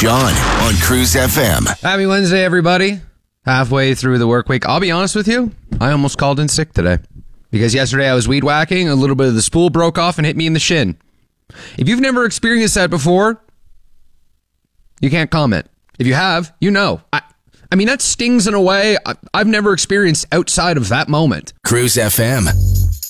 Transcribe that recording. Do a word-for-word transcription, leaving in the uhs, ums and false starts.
Sean on Cruise F M. Happy Wednesday, everybody. Halfway through the work week. I'll be honest with you, I almost called in sick today. Because yesterday I was weed whacking, a little bit of the spool broke off and hit me in the shin. If you've never experienced that before, you can't comment. If you have, you know. I, I mean, that stings in a way I, I've never experienced outside of that moment. Cruise F M.